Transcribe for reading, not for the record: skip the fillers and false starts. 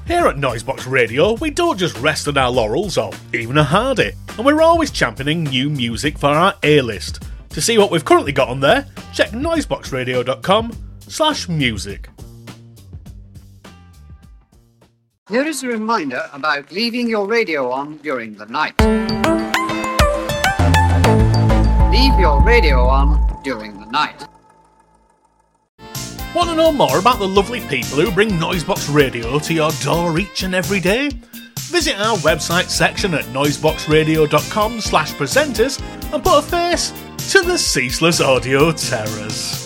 Here at Noisebox Radio, we don't just rest on our laurels or even a hardy, and we're always championing new music for our A-list. To see what we've currently got on there, check noiseboxradio.com/music. Here is a reminder about leaving your radio on during the night. Leave your radio on during the night. Want to know more about the lovely people who bring Noisebox Radio to your door each and every day? Visit our website section at noiseboxradio.com/presenters and put a face to the ceaseless audio terrors.